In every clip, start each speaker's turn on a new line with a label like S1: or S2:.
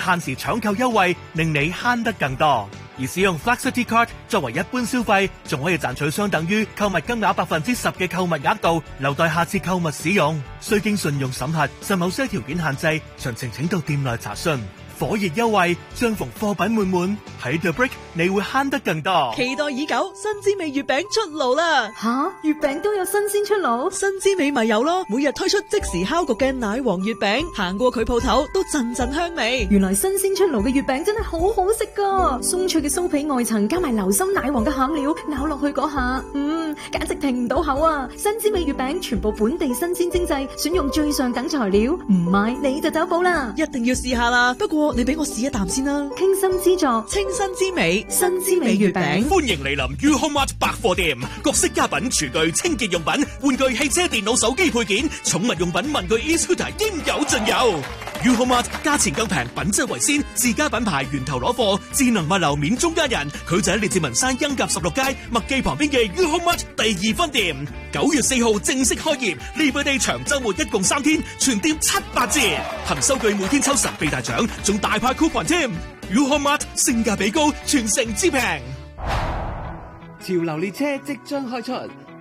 S1: 限時搶購優惠，令你慳得更多。而使用 Flexity Card 作為一般消費，仲可以賺取相等於購物金額 10% 嘅購物額度，留待下次購物使用。需經信用審核，受某些條件限制，詳情請到店內查詢。火熱優惠，相逢貨品滿滿，喺 The Brick 你會慳得更多。
S2: 期待已久，新滋味月餅出爐啦！
S3: 吓，月餅都有新鮮出爐？
S2: 新滋味咪有咯，每日推出即時烤焗嘅奶黃月餅，行過佢鋪頭都陣陣香味。
S3: 原來新鮮出爐嘅月餅真係好好食噶，鬆脆嘅酥皮外層加埋流心奶黃嘅餡料，咬落去嗰下，簡直停唔到口啊！新滋味月餅全部本地新鮮精製，選用最上等材料，唔買你就走寶啦！
S2: 一定要試下啦！不過你俾我試一啖先啦。
S3: 傾心之作，
S2: 清新之美，
S3: 新滋味月餅。
S1: 歡迎嚟臨 UHOMART 百貨店，各式家品、廚具、清潔用品、玩具、汽車、電腦、手機配件、寵物用品、文具、e-scooter 應有盡有。UHOMART 價錢更平，品質為先，自家品牌源頭攞貨，智能物流免中間人。佢就喺列治文山恩甲16街麥記旁邊嘅 UHOMART 第2分店。9月4號正式開業，Labor Day長週末一共3天，全店7-8折，憑收據每天抽神秘大獎，仲大派 coupon 添。UHOMART 性價比高，全城之平。
S4: 潮流列車即將開出。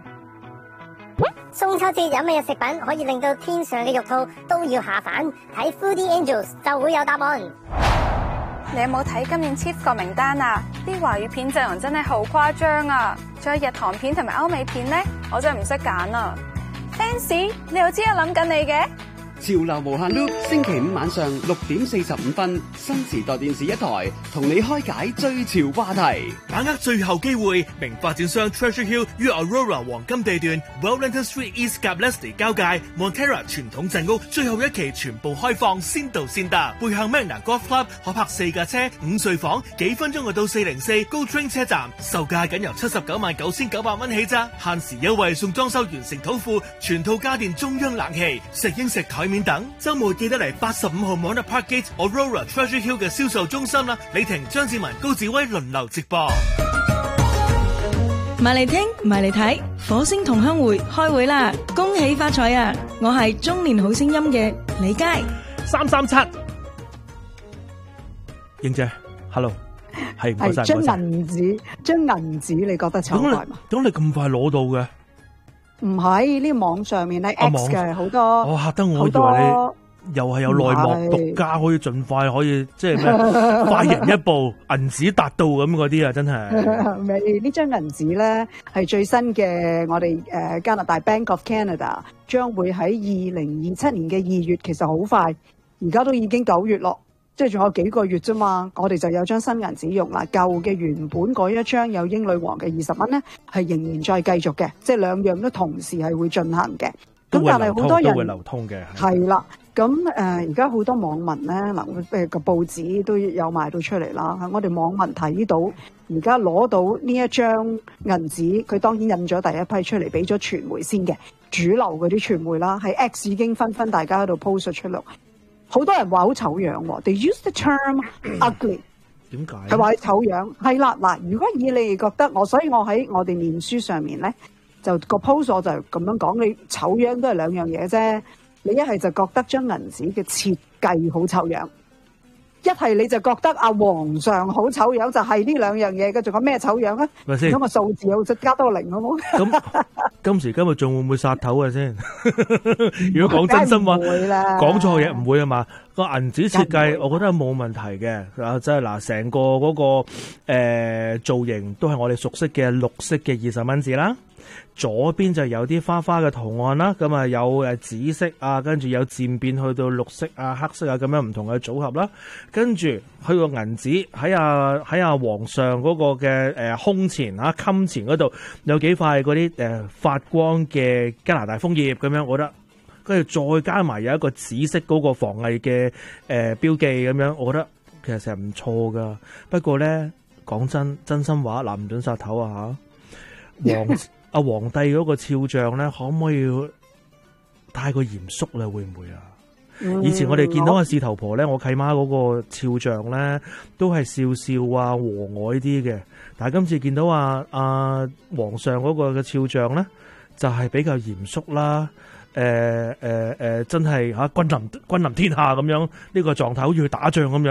S5: 中秋節有咩食品可以令到天上嘅肉兔都要下凡？睇 Foodie Angels 就會有答案。
S6: 你有冇睇今年 Chief 個名單啊？啲華語片陣容真係好誇張啊！仲有日韓片同埋歐美片呢，我真係唔識揀啊 ！Fancy， 你又知我諗緊你嘅？
S4: 潮流無限 loop， 星期5晚上6點45分，新時代電視一台，同你開解最潮話題。
S1: 把握最後機會，名發展商 Treasure Hill 於 Aurora 黃金地段 Wellington Street East 及 Leslie 交界 Montera 傳統鎮屋最後一期全部開放，先到先得。背向 Magna Golf Club 可泊4架車，5睡房，幾分鐘就到404 Go Train 車站，售價僅由799900蚊起咋，限時優惠送裝修完成土庫，全套家電中央冷氣，食英食台面等。周末記得嚟85號 Mona Parkgate Aurora Treasure Hill 嘅銷售中心啦，李婷、張志文、高志威輪流直播。
S2: 埋嚟聽，埋嚟睇，火星同鄉會開會啦！恭喜發財啊！我係中年好聲音嘅李佳
S1: 337，英姐 ，Hello， 係唔該晒。
S7: 將銀紙，你覺得醜怪嘛？
S1: 點解你咁快攞到嘅？
S7: 唔係呢網上面咧 X 嘅好多，
S1: 我嚇得我以為你又係有內幕獨家，可以盡快可以即係咩快人一步，銀紙達到咁嗰啲啊！真係
S7: 未呢張銀紙咧係最新嘅，我哋加拿大 Bank of Canada 將會喺2027年嘅2月，其實好快，而家都已經9月咯。即係仲有幾個月啫嘛，我哋就有張新銀紙用啦。舊嘅原本嗰一張有英女王嘅20蚊咧，係仍然再繼續嘅，即係兩樣都同時係會進行嘅。咁但係好多人
S1: 都會流通嘅，
S7: 係啦。咁而家好多網民咧，嗱個報紙都有賣到出嚟啦。我哋網民睇到而家攞到呢一張銀紙，佢當然印咗第一批出嚟，俾咗傳媒先嘅，主流嗰啲傳媒啦，喺 X 已經紛紛大家喺度 post 出嚟。好多人話好醜樣喎 ，they use the term ugly。
S1: 點解？
S7: 係話醜樣，係啦嗱。如果以你哋覺得所以我喺我哋面書上面咧，就個 post 我就咁樣講，你醜樣都係兩樣嘢啫。你一係就覺得張銀紙嘅設計好醜樣，一係你就覺得阿皇上好醜樣，就係呢兩樣嘢嘅。仲有咩醜樣啊？
S1: 咪先？
S7: 咁個數字好似加多0好冇？
S1: 咁今時今日仲會唔會殺頭啊？先？如果講真心話，講錯嘢唔會啊嘛。個銀紙設計，我覺得冇問題嘅。即係嗱，成個嗰個造型都係我哋熟悉嘅綠色嘅20蚊紙啦。左邊就有啲花花嘅圖案啦，咁啊有紫色啊，跟住有漸變去到綠色啊、黑色啊咁樣唔同嘅組合啦。跟住佢個銀紙喺阿皇上嗰個嘅胸前啊、襟前嗰度有幾塊嗰啲發光嘅加拿大楓葉咁樣，我覺得跟住再加埋有一個紫色嗰個防偽嘅標記咁樣，我覺得其實成日唔錯噶。不過咧講真心話，嗱唔准殺頭啊嚇！皇帝嗰個肖像咧，可唔可以太過嚴肅咧？會唔會啊？以前我哋見到阿事頭婆咧，我契媽嗰個肖像咧，都係笑笑啊和藹啲嘅。但係今次見到皇上嗰個嘅肖像咧，就係比較嚴肅啦。真係嚇君臨天下咁樣呢個狀態，好似去打仗咁樣。